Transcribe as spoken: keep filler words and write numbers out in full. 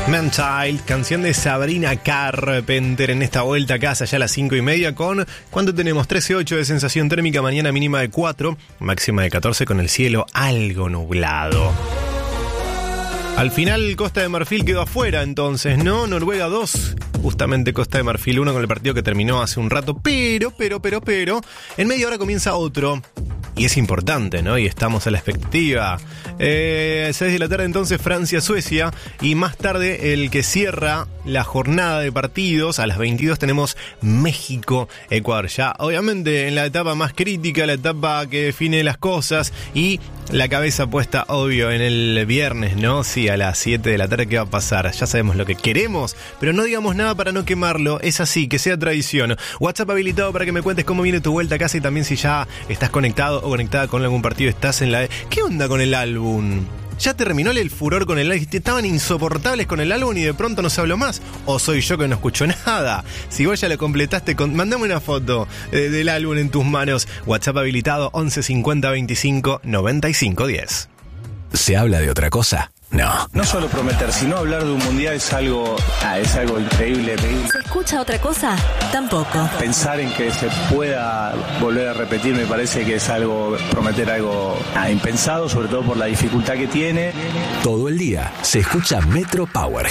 Man-Child, canción de Sabrina Carpenter en esta vuelta a casa ya a las cinco y media con... ¿Cuánto tenemos? trece ocho de sensación térmica, mañana mínima de cuatro, máxima de catorce con el cielo algo nublado. Al final Costa de Marfil quedó afuera entonces, ¿no? Noruega dos, justamente Costa de Marfil uno con el partido que terminó hace un rato, pero, pero, pero, pero, en media hora comienza otro. Y es importante, ¿no? Y estamos a la expectativa. Eh, seis de la tarde entonces Francia-Suecia. Y más tarde el que cierra la jornada de partidos. A las veintidós tenemos México-Ecuador. Ya obviamente en la etapa más crítica, la etapa que define las cosas. Y la cabeza puesta, obvio, en el viernes, ¿no? Sí, a las siete de la tarde, ¿qué va a pasar? Ya sabemos lo que queremos, pero no digamos nada para no quemarlo. Es así, que sea tradición. WhatsApp habilitado para que me cuentes cómo viene tu vuelta a casa y también si ya estás conectado o conectada con algún partido, estás en la... ¿Qué onda con el álbum? ¿Ya terminó el furor con el álbum? ¿Estaban insoportables con el álbum y de pronto no se habló más? ¿O soy yo que no escucho nada? Si vos ya lo completaste, con... mandame una foto eh, del álbum en tus manos. WhatsApp habilitado once cincuenta veinticinco noventa y cinco diez. ¿Se habla de otra cosa? No. No solo prometer, sino hablar de un mundial es algo, ah, es algo increíble, increíble. ¿Se escucha otra cosa? Tampoco. Pensar en que se pueda volver a repetir me parece que es algo, prometer algo ah, impensado, sobre todo por la dificultad que tiene. Todo el día se escucha Metro Power.